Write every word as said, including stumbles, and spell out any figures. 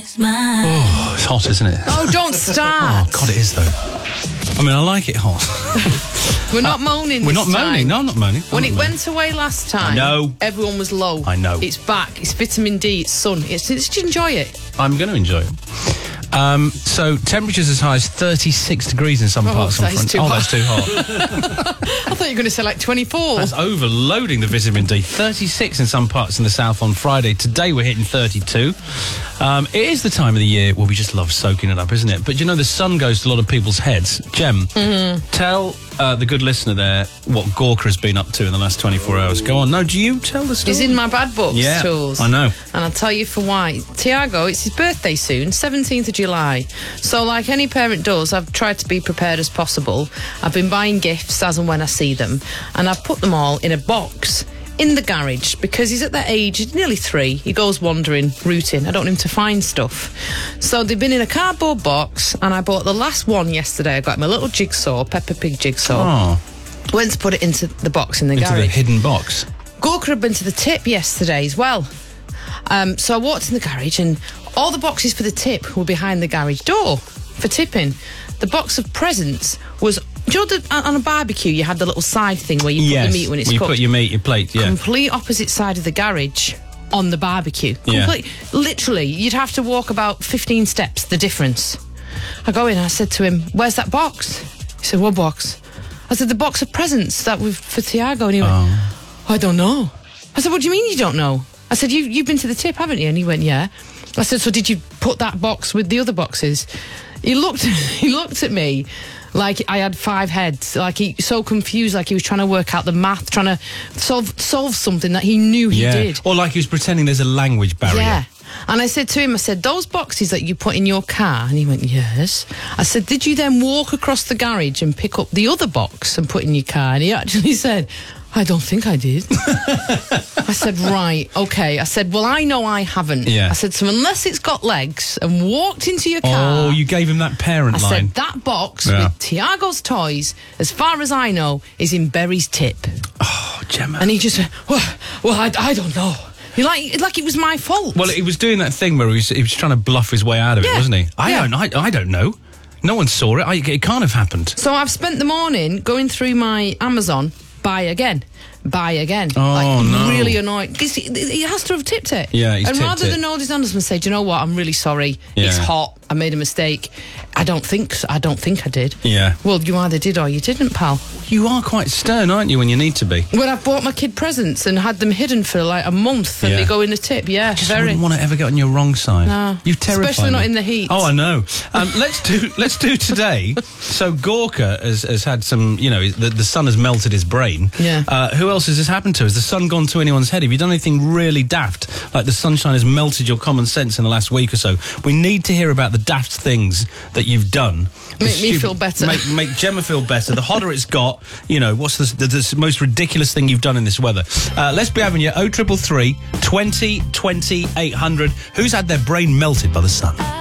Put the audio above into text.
Oh, it's hot, isn't it? Oh, don't start. Oh, God, it is, though. I mean, I like it hot. We're not moaning We're this not moaning. time. No, I'm not moaning. I'm When not it moaning. went away last time, I know. everyone was low. I know. It's back. It's vitamin D. It's sun. It's, it's just enjoy it. I'm going to enjoy it. Um, so, temperatures as high as thirty-six degrees in some Oh, parts on that is front. too oh, hot. that's too hot. I thought you were going to say like twenty-four. That's overloading the vitamin D. thirty-six in some parts in the south on Friday. Today we're hitting thirty-two. Um, it is the time of the year where we just love soaking it up, isn't it? But you know, the sun goes to a lot of people's heads. Jem, Mm-hmm. tell uh, the good listener there what Gorka has been up to in the last twenty-four hours. Go on. No, do you tell the story? He's in my bad books, Yeah, Tools. I know. And I'll tell you for why. Tiago, it's his birthday soon, seventeenth of July. So like any parent does, I've tried to be prepared as possible. I've been buying gifts as and when I see them. And I've put them all in a box in the garage because he's at that age, he's nearly three. He goes wandering, rooting. I don't want him to find stuff. So they've been in a cardboard box, and I bought the last one yesterday. I got him a little jigsaw, Peppa Pig jigsaw. Oh, Went to put it into the box in the into garage. the hidden box. Gorka had been to the tip yesterday as well. Um, so I walked in the garage and all the boxes for the tip were behind the garage door for tipping. The box of presents was, do you know the, on a barbecue you had the little side thing where you Yes, put the meat when it's you cooked? put your meat, your plate, yeah. Complete opposite side of the garage on the barbecue. Yeah. Complete, literally, you'd have to walk about fifteen steps, the difference. I go in and I said to him, where's that box? He said, what box? I said, the box of presents that was for Tiago. And he went, Oh. I don't know. I said, what do you mean you don't know? I said, you, you've been to the tip, haven't you? And he went, yeah. I said, so did you put that box with the other boxes? He looked, he looked at me like I had five heads, like he so confused, like he was trying to work out the math, trying to solve solve something that he knew he yeah. did. Or like he was pretending there's a language barrier. Yeah. And I said to him, I said, those boxes that you put in your car? And he went, yes. I said, did you then walk across the garage and pick up the other box and put in your car? And he actually said, I don't think I did. I said, right, okay. I said, well, I know I haven't. Yeah. I said, so unless it's got legs and walked into your car. Oh, you gave him that parent I line. said, that box Yeah. with Tiago's toys, as far as I know, is in Berry's tip. Oh, Gemma. And he just said, well, well I, I don't know. He like, like it was my fault. Well, he was doing that thing where he was, he was trying to bluff his way out of it, Yeah. wasn't he? I Yeah. don't, I, I don't know. No one saw it. I, it can't have happened. So I've spent the morning going through my Amazon, buy again, buy again. Oh, like, no. really annoyed. Because he, he has to have tipped it. Yeah, he's And tipped rather it. than hold his hand up and say, do you know what, I'm really sorry, it's Yeah. hot, I made a mistake. I don't think so. I don't think I did. Yeah. Well, you either did or you didn't, pal. You are quite stern, aren't you, when you need to be? When I've bought my kid presents and had them hidden for like a month and Yeah. they go in the tip, yeah, Just very. wouldn't want to ever get on your wrong side. No. You terrify Especially me. not in the heat. Oh, I know. Um, let's do let's do today. So Gorka has, has had some, you know, the, the sun has melted his brain. Yeah. Uh, who else has this happened to? Has the sun gone to anyone's head? Have you done anything really daft? Like the sunshine has melted your common sense in the last week or so? We need to hear about the daft things that you've done. The Make me feel better. Make, make Gemma feel better. The hotter it's got, you know, what's the, the, the most ridiculous thing you've done in this weather? Uh, let's be having you. oh three three three, twenty, twenty, eight hundred. Who's had their brain melted by the sun?